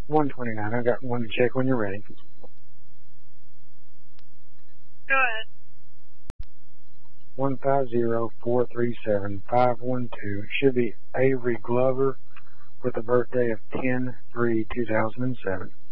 129. I got one to check when you're ready. Go ahead. 150-437-512. Should be Avery Glover with a birthday of 10/3/2007.